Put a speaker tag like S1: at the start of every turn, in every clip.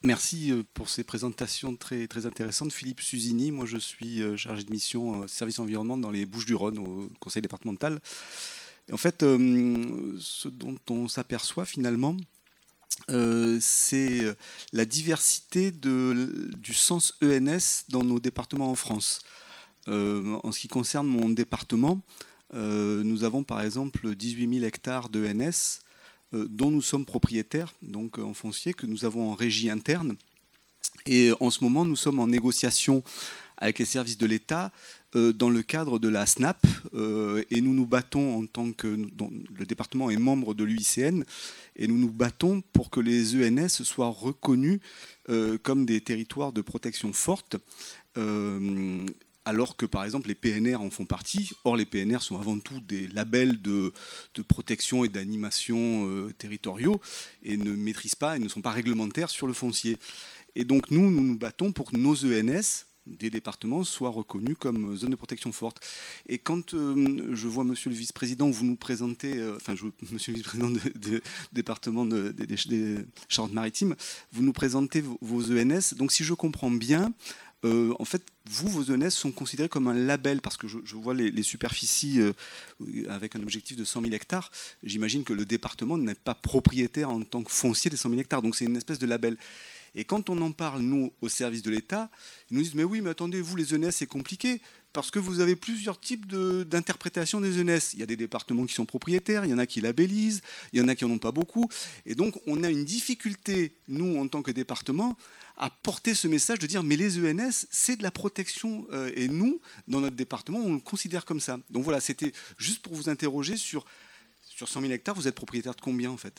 S1: Merci pour ces présentations très, très intéressantes. Philippe Suzini, moi je suis chargé de mission service environnement dans les Bouches-du-Rhône au conseil départemental. Et en fait, ce dont on s'aperçoit finalement, c'est la diversité du sens ENS dans nos départements en France. En ce qui concerne mon département, nous avons par exemple 18 000 hectares d'ENS dont nous sommes propriétaires, donc en foncier, que nous avons en régie interne. Et en ce moment, nous sommes en négociation avec les services de l'État dans le cadre de la SNAP. Et nous nous battons en tant que... le département est membre de l'UICN. Et nous nous battons pour que les ENS soient reconnus comme des territoires de protection forte. Alors que, par exemple, les PNR en font partie. Or, les PNR sont avant tout des labels de protection et d'animation territoriaux et ne maîtrisent pas et ne sont pas réglementaires sur le foncier. Et donc, nous nous battons pour que nos ENS des départements soient reconnus comme zone de protection forte. Et quand je vois Monsieur le Vice-président, vous nous présentez, Monsieur le Vice-président du département des Charentes-Maritimes, vous nous présentez vos ENS. Donc, si je comprends bien, en fait, vos ENS sont considérés comme un label, parce que je vois les superficies avec un objectif de 100 000 hectares. J'imagine que le département n'est pas propriétaire en tant que foncier des 100 000 hectares, donc c'est une espèce de label. Et quand on en parle, nous, au service de l'État, ils nous disent « Mais oui, mais attendez, vous, les ENS, c'est compliqué, parce que vous avez plusieurs types d'interprétation des ENS. Il y a des départements qui sont propriétaires, il y en a qui labellisent, il y en a qui n'en ont pas beaucoup. Et donc, on a une difficulté, nous, en tant que département, à porter ce message de dire mais les ENS, c'est de la protection. Et nous, dans notre département, on le considère comme ça. Donc voilà, c'était juste pour vous interroger sur 100 000 hectares, vous êtes propriétaire de combien en fait ?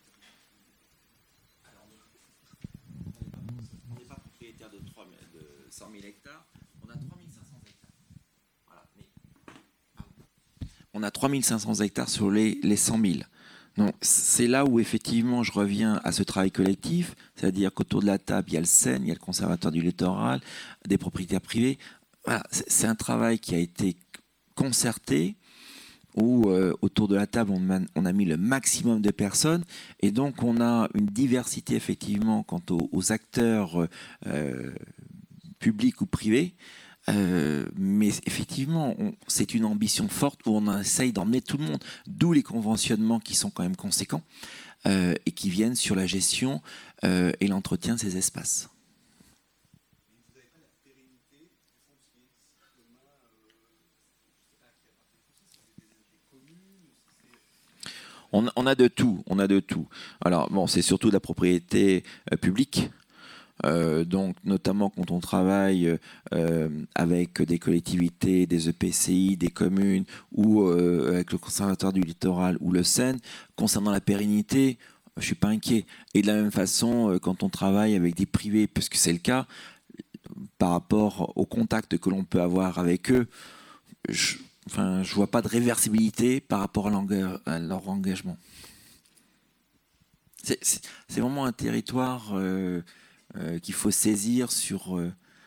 S2: On n'est pas propriétaire de 100 000 hectares, on a 3 500 hectares. Voilà, on a 3 500 hectares sur les 100 000. Donc, c'est là où effectivement je reviens à ce travail collectif, c'est-à-dire qu'autour de la table, il y a le CEN, il y a le Conservatoire du littoral, des propriétaires privés. Voilà, c'est un travail qui a été concerté, où autour de la table, on a mis le maximum de personnes, et donc on a une diversité effectivement quant aux acteurs publics ou privés. Mais effectivement, c'est une ambition forte où on essaye d'emmener tout le monde, d'où les conventionnements qui sont quand même conséquents et qui viennent sur la gestion et l'entretien de ces espaces. On a de tout, Alors bon, c'est surtout de la propriété publique. Donc notamment quand on travaille avec des collectivités, des EPCI, des communes ou avec le Conservatoire du littoral ou le CEN, concernant la pérennité, je ne suis pas inquiet. Et de la même façon, quand on travaille avec des privés, puisque c'est le cas, par rapport au contact que l'on peut avoir avec eux, je ne vois pas de réversibilité par rapport à leur engagement. C'est vraiment un territoire qu'il faut saisir sur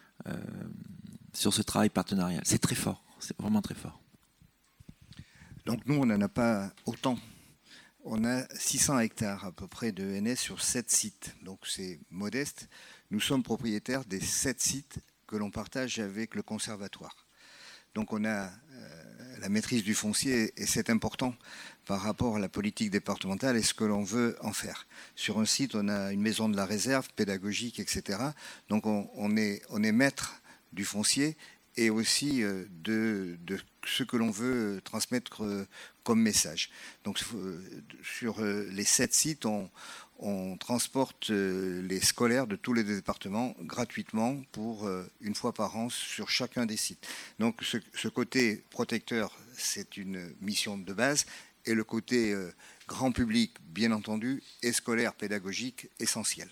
S2: ce travail partenarial. C'est très fort, c'est vraiment très fort.
S3: Donc nous, on n'en a pas autant. On a 600 hectares à peu près de ENS sur 7 sites, donc c'est modeste. Nous sommes propriétaires des 7 sites que l'on partage avec le conservatoire. Donc on a la maîtrise du foncier, et c'est important par rapport à la politique départementale et ce que l'on veut en faire. Sur un site, on a une maison de la réserve pédagogique, etc. Donc on est maître du foncier et aussi de ce que l'on veut transmettre comme message. Donc sur les 7 sites, on transporte les scolaires de tous les départements gratuitement pour une fois par an sur chacun des sites. Donc ce côté protecteur, c'est une mission de base, et le côté grand public, bien entendu, et scolaire, pédagogique, essentiel.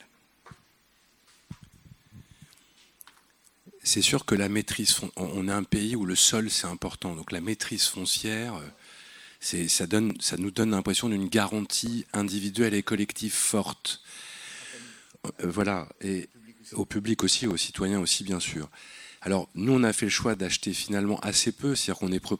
S4: C'est sûr que la maîtrise, on est un pays où le sol c'est important, donc la maîtrise foncière, ça nous donne l'impression d'une garantie individuelle et collective forte. Voilà, et au public aussi, aux citoyens aussi bien sûr. Alors nous on a fait le choix d'acheter finalement assez peu, c'est-à-dire qu'on est